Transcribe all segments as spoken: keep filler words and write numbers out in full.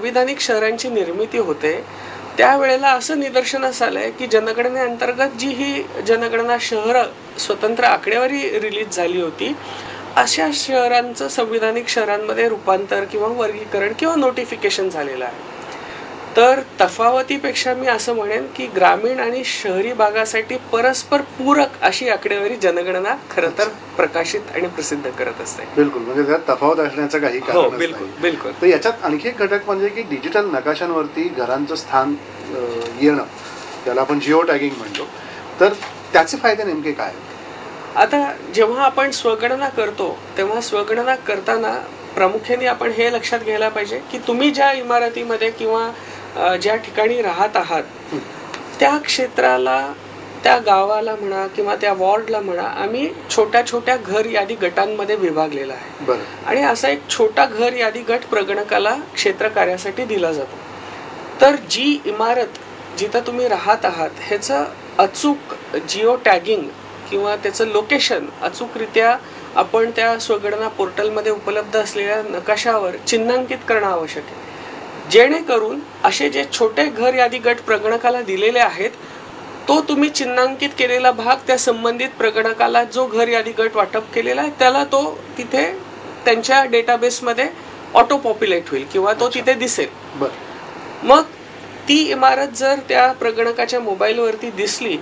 संविधानिक शहरांची निर्मिती होते त्यावेळेला असं निदर्शनास आलंय की जनगणनेअंतर्गत जी ही जनगणना शहरं स्वतंत्र आकडेवारी रिलीज झाली होती, अशा शहरांचं संविधानिक शहरांमध्ये रूपांतर किंवा वर्गीकरण किंवा नोटिफिकेशन झालेलं आहे. तर तफावतीपेक्षा मी असं म्हणेन की ग्रामीण आणि शहरी भागासाठी परस्पर पूरक अशी आकडेवारी जनगणना खरं तर प्रकाशित आणि प्रसिद्ध करत असते. बिलकुल, म्हणजे त्यात तफावत असण्याचं काही कारण नाही. बिलकुल बिलकुल. तर याच्यात आणखी एक घटक म्हणजे की डिजिटल नकाशांवरती घरांचं स्थान येणं, त्याला आपण जिओ टॅगिंग म्हणतो, तर त्याचे फायदे नेमके काय? आता जेव्हा आपण स्वगणना करतो तेव्हा स्वगणना करताना प्रामुख्याने आपण हे लक्षात घ्यायला पाहिजे की तुम्ही ज्या इमारतीमध्ये किंवा ज्या ठिकाणी राहत आहात त्या क्षेत्राला, त्या गावाला म्हणा किंवा त्या वॉर्डला म्हणा, आम्ही छोट्या छोट्या घर यादी गटांमध्ये विभागलेला आहे. आणि असा एक छोटा घर यादी गट प्रगणकाला क्षेत्र कार्यासाठी दिला जातो. तर जी इमारत जिथं तुम्ही राहत आहात ह्याचं अचूक जिओ टॅगिंग किंवा त्याचं लोकेशन अचूकरित्या आपण त्या स्वगणना पोर्टलमध्ये उपलब्ध असलेल्या नकाशावर चिन्हांकित करणं आवश्यक आहे, जेणेकरून असे जे छोटे घर यादी गट प्रगणकाला दिलेले आहेत तो तुम्ही चिन्हांकित केलेला भाग त्या संबंधित प्रगणकाला जो घर यादी गट वाटप केलेला आहे त्याला तो तिथे त्यांच्या डेटाबेसमध्ये ऑटो पॉप्युलेट होईल किंवा तो तिथे दिसेल. मग ती इमारत जर त्या प्रगणकाच्या मोबाईलवरती दिसली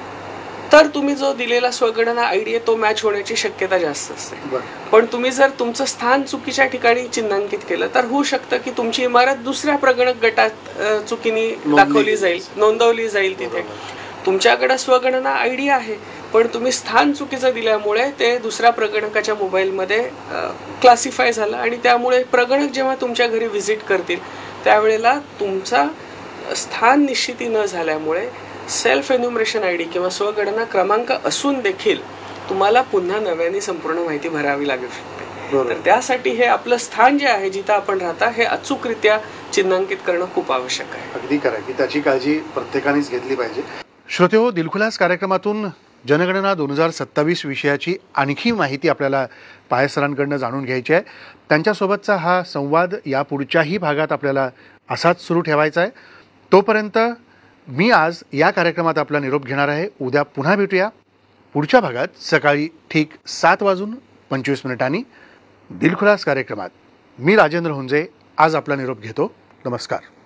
तर तुम्ही जो दिलेला स्वगणना आयडी आहे तो मॅच होण्याची शक्यता जास्त असते. पण तुम्ही जर तुमचं स्थान चुकीच्या ठिकाणी चिन्हांकित केलं तर होऊ शकतं की तुमची इमारत दुसऱ्या प्रगणक गटात चुकीने दाखवली जाईल, नोंदवली जाईल. तिथे तुमच्याकडे स्वगणना आयडी आहे पण तुम्ही स्थान चुकीचं दिल्यामुळे ते दुसऱ्या प्रगणकाच्या मोबाईलमध्ये क्लासिफाय झालं आणि त्यामुळे प्रगणक जेव्हा तुमच्या घरी व्हिजिट करतील त्यावेळेला तुमचा स्थान निश्चिती न झाल्यामुळे सेल्फ एन्युमरेशन आयडी किंवा स्वगणना क्रमांक असून देखील तुम्हाला पुन्हा नव्याने संपूर्ण माहिती भरावी लागू शकते. तर त्यासाठी हे आपलं स्थान जे आहे जिथं आपण राहता हे अचूकरित्या चिन्हांकित करणं खूप आवश्यक आहे. अगदी खरं की त्याची काळजी प्रत्येकानेच घेतली पाहिजे. श्रोतेहो, दिलखुलास कार्यक्रमातून जनगणना दोन हजार सत्तावीस विषयाची आणखी माहिती आपल्याला पाय सरांकडनं जाणून घ्यायची आहे. त्यांच्यासोबतचा हा संवाद या पुढच्याही भागात आपल्याला असाच सुरू ठेवायचा आहे. तोपर्यंत मी आज या कार्यक्रमात आपला निरोप घेणार आहे. उद्या पुन्हा भेटूया पुढच्या भागात सकाळी ठीक सात वाजून पंचवीस मिनिटांनी दिलखुलास कार्यक्रमात. मी राजेंद्र हुंजे आज आपला निरोप घेतो. नमस्कार.